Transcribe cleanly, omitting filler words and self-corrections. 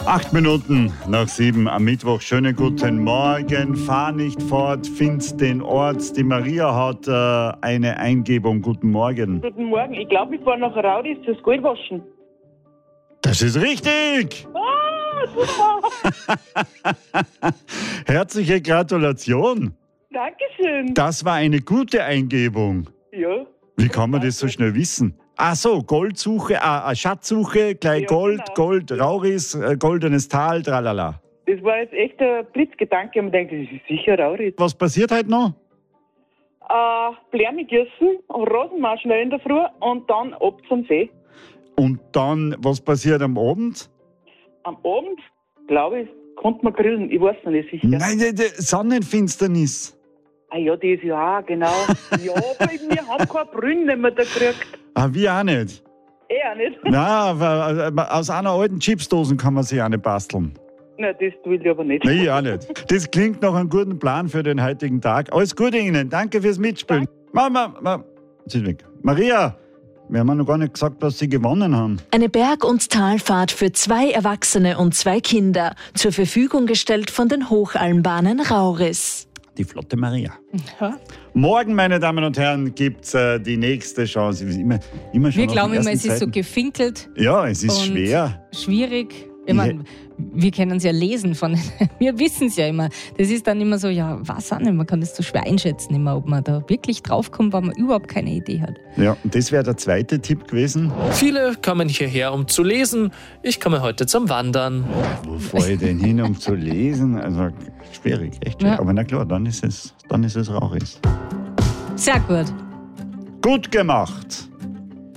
8 Minuten nach 7 am Mittwoch. Schönen guten Morgen. Fahr nicht fort, find den Ort. Die Maria hat eine Eingebung. Guten Morgen. Guten Morgen. Ich glaube, ich fahre nach Raudis das Goldwaschen. Das ist richtig. Super. Herzliche Gratulation. Dankeschön. Das war eine gute Eingebung. Ja. Wie kann man das so schnell wissen? Ach so, Goldsuche, Schatzsuche, gleich Ja, Gold, genau. Gold, Rauris, goldenes Tal, tralala. Das war jetzt echt ein Blitzgedanke. Man denkt, das ist sicher Raudis. Was passiert heute noch? Blärme gießen, Rasenmarsch schnell in der Früh und dann ab zum See. Und dann, was passiert am Abend? Am Abend, glaube ich, konnte man grillen. Ich weiß noch nicht sicher. Nein, die Sonnenfinsternis. Ah ja, das ja, genau. Ja, aber wir haben keine Brünne mehr da gekriegt. Wir auch nicht. Er nicht. Nein, aus einer alten Chipsdosen kann man sich auch nicht basteln. Nein, das will ich aber nicht. Nee, ich auch nicht. Das klingt nach einem guten Plan für den heutigen Tag. Alles Gute Ihnen. Danke fürs Mitspielen. Mama. Sie ist weg. Maria, wir haben noch gar nicht gesagt, was Sie gewonnen haben. Eine Berg- und Talfahrt für 2 Erwachsene und 2 Kinder. Zur Verfügung gestellt von den Hochalmbahnen Rauris. Die flotte Maria. Ja. Morgen, meine Damen und Herren, gibt es die nächste Chance. Immer schon Wir auf glauben den immer, es ersten ist so Seiten. gefinkelt. Ja, es ist und schwer. Schwierig. Ich meine, wir können es ja lesen wir wissen es ja immer. Das ist dann immer so, ja, was auch nicht. Man kann das so schwer einschätzen, immer, ob man da wirklich draufkommt, weil man überhaupt keine Idee hat. Ja, und das wäre der zweite Tipp gewesen. Viele kommen hierher, um zu lesen. Ich komme heute zum Wandern. Wo fahre ich denn hin, um zu lesen? Also schwierig, echt schwierig. Ja. Aber na klar, dann ist es Rauris. Sehr gut. Gut gemacht.